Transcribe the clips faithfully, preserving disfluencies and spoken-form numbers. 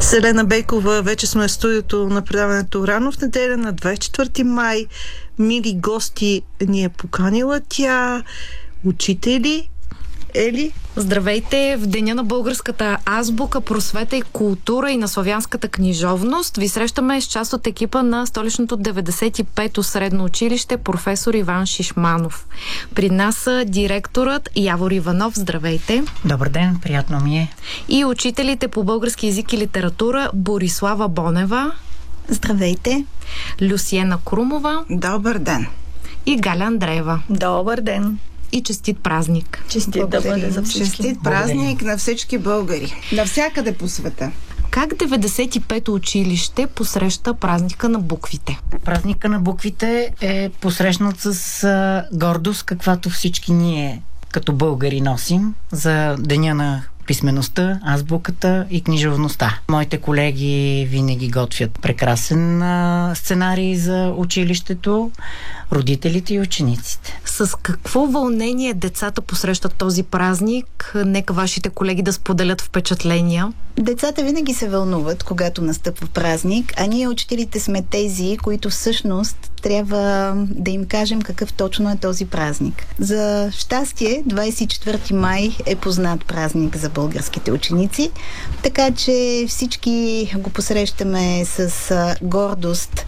Селена Бейкова, вече сме в студиото на предаването Рано в неделя на двадесет и четвърти май. Мили гости ни е поканила тя, учители. Ели? Здравейте! В деня на българската азбука, просвета и култура и на славянската книжовност ви срещаме с част от екипа на столичното деветдесет и пето средно училище професор Иван Шишманов. При нас са директорът Явор Иванов. Здравейте! Добър ден, приятно ми е. И учителите по български език и литература Борислава Бонева. Здравейте! Люсиена Крумова. Добър ден! И Галя Андреева. Добър ден! И честит празник. Честит да бъде за всички. Честит празник на всички българи. Навсякъде по света. Как деветдесет и пето училище посреща празника на буквите? Празника на буквите е посрещнат с а, гордост, каквато всички ние като българи носим за деня на писмеността, азбуката и книжовността. Моите колеги винаги готвят прекрасен а, сценарий за училището, родителите и учениците. С какво вълнение децата посрещат този празник? Нека вашите колеги да споделят впечатления. Децата винаги се вълнуват, когато настъпва празник, а ние учителите сме тези, които всъщност трябва да им кажем какъв точно е този празник. За щастие, двадесет и четвърти май е познат празник за българските ученици, така че всички го посрещаме с гордост,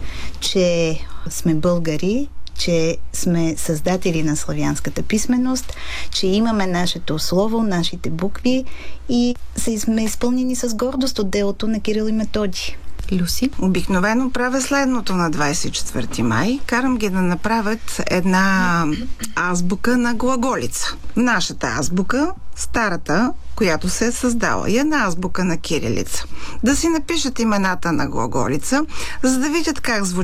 че сме българи, че сме създатели на славянската писменост, че имаме нашето слово, нашите букви и сме изпълнени с гордост от делото на Кирил и Методий. Люси? Обикновено правя следното на двадесет и четвърти май. Карам ги да направят една азбука на глаголица. Нашата азбука, старата, която се е създала. И една азбука на кирилица. Да си напишат имената на глаголица, за да видят как звучи